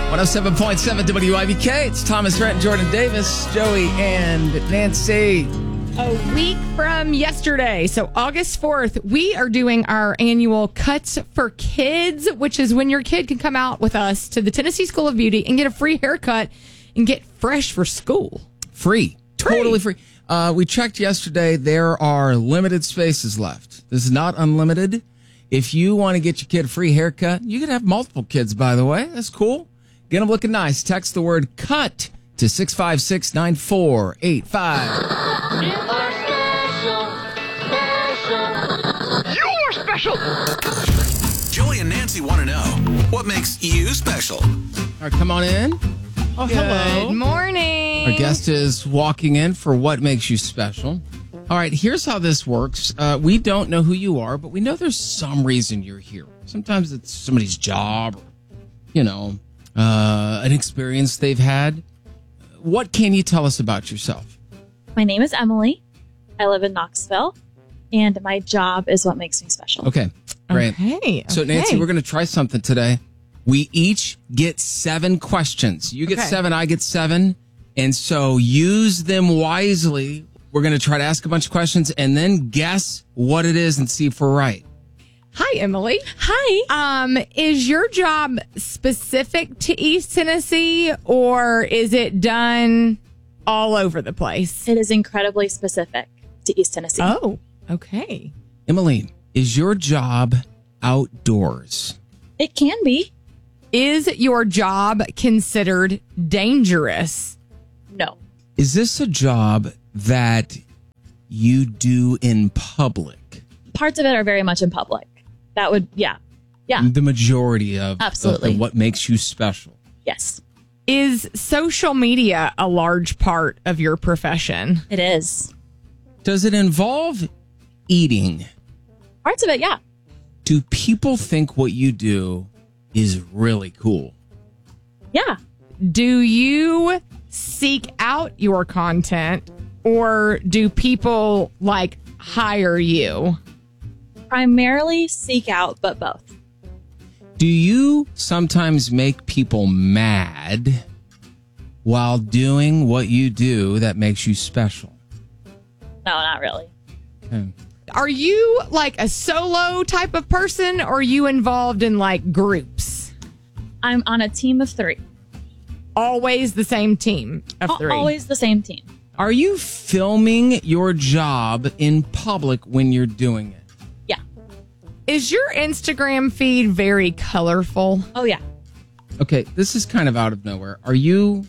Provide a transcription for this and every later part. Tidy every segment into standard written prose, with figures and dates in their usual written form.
107.7 WIBK. It's Thomas Rhett and Jordan Davis, Joey and Nancy. A week from yesterday, so August 4th, we are doing our annual Cuts for Kids, which is when your kid can come out with us to the Tennessee School of Beauty and get a free haircut and get fresh for school. Free. Totally free. We checked yesterday. There are limited spaces left. This is not unlimited. If you want to get your kid a free haircut, you can have multiple kids, by the way. That's cool. Get them looking nice. Text the word CUT to 656-9485. You're special. Joey and Nancy want to know, what makes you special? All right, come on in. Oh, hello. Good morning. Our guest is walking in for What Makes You Special. All right, here's how this works. We don't know who you are, but we know there's some reason you're here. Sometimes it's somebody's job or, an experience they've had. What can you tell us about yourself? My name is Emily. I live in Knoxville, and my job is what makes me special. Okay, great. Okay. So, Nancy, we're going to try something today. We each get 7 questions. You get 7, I get 7. And so use them wisely. We're going to try to ask a bunch of questions and then guess what it is and see if we're right. Hi, Emily. Hi. Is your job specific to East Tennessee, or is it done all over the place? It is incredibly specific to East Tennessee. Oh, okay. Emmeline, is your job outdoors? It can be. Is your job considered dangerous? No. Is this a job that you do in public? Parts of it are very much in public. That would, yeah. The majority of Absolutely. What makes you special. Yes. Is social media a large part of your profession? It is. Does it involve eating? Parts of it, yeah. Do people think what you do is really cool? Yeah. Do you seek out your content, or do people hire you? Primarily seek out, but both. Do you sometimes make people mad while doing what you do that makes you special? No, not really. Okay. Are you a solo type of person, or are you involved in groups? I'm on a team of 3. Always the same team of 3? Always the same team. Are you filming your job in public when you're doing it? Yeah. Is your Instagram feed very colorful? Oh, yeah. Okay, this is kind of out of nowhere. Do you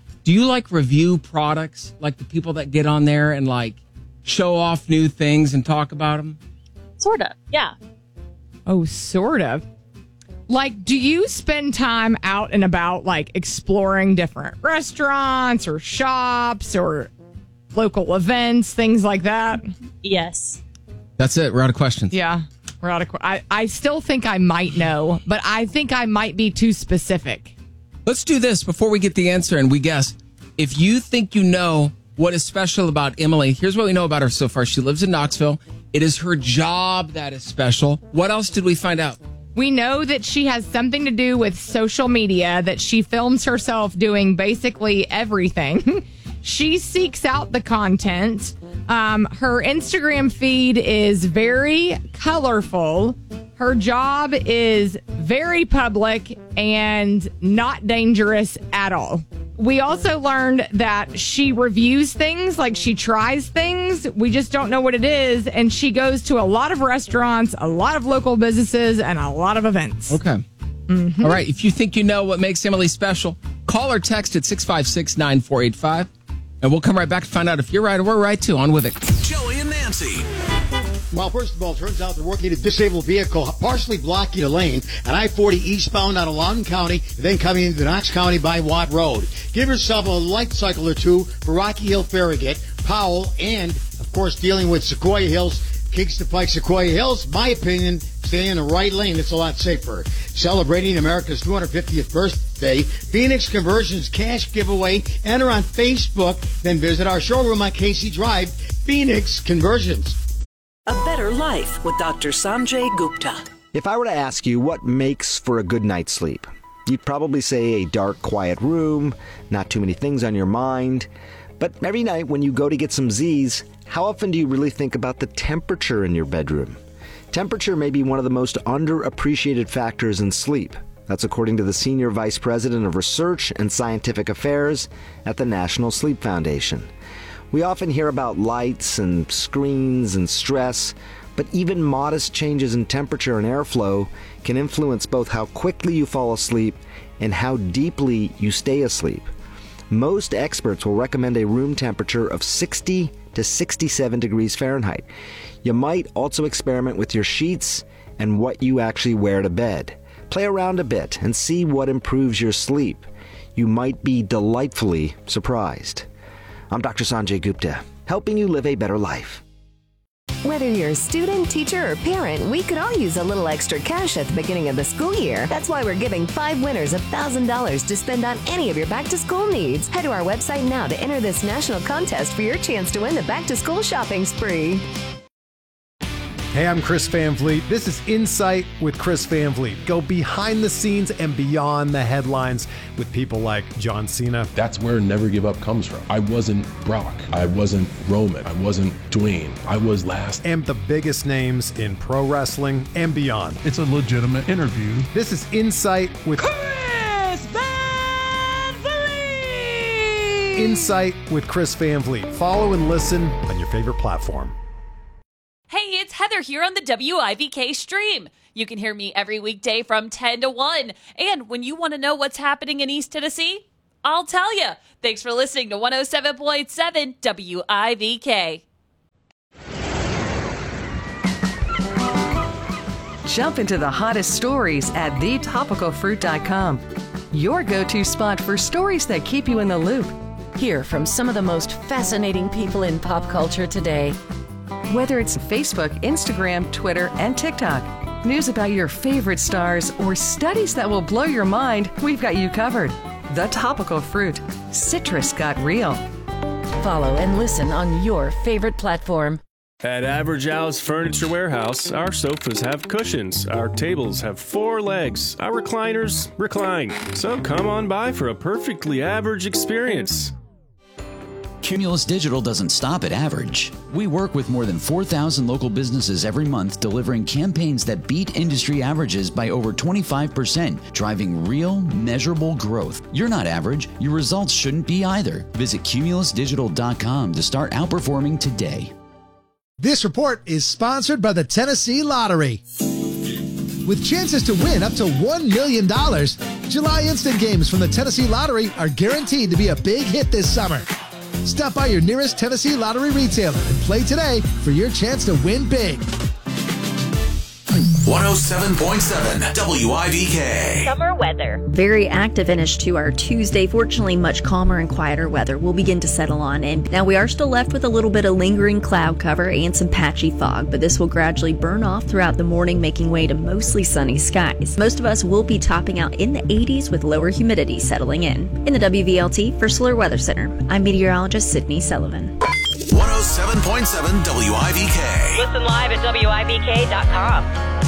review products, like the people that get on there and show off new things and talk about them? Sort of, yeah. Oh, sort of. Do you spend time out and about, exploring different restaurants or shops or local events, things like that? Yes. That's it. We're out of questions. Yeah, we're out of. I still think I might know, but I think I might be too specific. Let's do this before we get the answer and we guess. If you think you know what is special about Emily, here's what we know about her so far. She lives in Knoxville. It is her job that is special. What else did we find out? We know that she has something to do with social media, that she films herself doing basically everything. She seeks out the content. Her Instagram feed is very colorful. Her job is very public and not dangerous at all. We also learned that she reviews things, she tries things. We just don't know what it is. And she goes to a lot of restaurants, a lot of local businesses, and a lot of events. Okay. Mm-hmm. All right. If you think you know what makes Emily special, call or text at 656-9485. And we'll come right back to find out if you're right or we're right, too, on With It. Joey and Nancy. Well, first of all, it turns out they're working a disabled vehicle partially blocking a lane on I-40 eastbound out of Loudoun County, then coming into Knox County by Watt Road. Give yourself a light cycle or two for Rocky Hill, Farragut, Powell, and, of course, dealing with Sequoia Hills, Kingston Pike, Sequoia Hills. My opinion, stay in the right lane. It's a lot safer. Celebrating America's 250th birthday, Phoenix Conversions cash giveaway. Enter on Facebook, then visit our showroom on Casey Drive, Phoenix Conversions. A Better Life with Dr. Sanjay Gupta. If I were to ask you what makes for a good night's sleep, You'd probably say a dark, quiet room, not too many things on your mind. But every night when you go to get some Z's, how often do you really think about the temperature in your bedroom? Temperature may be one of the most underappreciated factors in sleep. That's according to the Senior Vice President of Research and Scientific Affairs at the National Sleep Foundation. We often hear about lights and screens and stress, but even modest changes in temperature and airflow can influence both how quickly you fall asleep and how deeply you stay asleep. Most experts will recommend a room temperature of 60 to 67 degrees Fahrenheit. You might also experiment with your sheets and what you actually wear to bed. Play around a bit and see what improves your sleep. You might be delightfully surprised. I'm Dr. Sanjay Gupta, helping you live a better life. Whether you're a student, teacher, or parent, we could all use a little extra cash at the beginning of the school year. That's why we're giving 5 winners $1,000 to spend on any of your back-to-school needs. Head to our website now to enter this national contest for your chance to win the back-to-school shopping spree. Hey, I'm Chris Van Vliet. This is Insight with Chris Van Vliet. Go behind the scenes and beyond the headlines with people like John Cena. That's where Never Give Up comes from. I wasn't Brock. I wasn't Roman. I wasn't Dwayne. I was last. And the biggest names in pro wrestling and beyond. It's a legitimate interview. This is Insight with Chris Van Vliet. Insight with Chris Van Vliet. Follow and listen on your favorite platform. Hey, it's Heather here on the WIVK stream. You can hear me every weekday from 10 to 1. And when you want to know what's happening in East Tennessee, I'll tell you. Thanks for listening to 107.7 WIVK. Jump into the hottest stories at thetopicalfruit.com. Your go-to spot for stories that keep you in the loop. Hear from some of the most fascinating people in pop culture today. Whether it's Facebook, Instagram, Twitter, and TikTok, news about your favorite stars, or studies that will blow your mind, we've got you covered. The Topical Fruit. Citrus got real. Follow and listen on your favorite platform. At Average Al's Furniture Warehouse, our sofas have cushions, our tables have 4 legs, our recliners recline. So come on by for a perfectly average experience. Cumulus Digital doesn't stop at average. We work with more than 4,000 local businesses every month, delivering campaigns that beat industry averages by over 25%, driving real, measurable growth. You're not average. Your results shouldn't be either. Visit cumulusdigital.com to start outperforming today. This report is sponsored by the Tennessee Lottery. With chances to win up to $1 million, July instant games from the Tennessee Lottery are guaranteed to be a big hit this summer. Stop by your nearest Tennessee Lottery retailer and play today for your chance to win big. 107.7 WIVK. Summer weather. Very active finish to our Tuesday. Fortunately, much calmer and quieter weather will begin to settle on in. Now, we are still left with a little bit of lingering cloud cover and some patchy fog, but this will gradually burn off throughout the morning, making way to mostly sunny skies. Most of us will be topping out in the 80s with lower humidity settling in. In the WVLT for Slur Weather Center, I'm meteorologist Sydney Sullivan. 107.7 WIVK. Listen live at WIVK.com.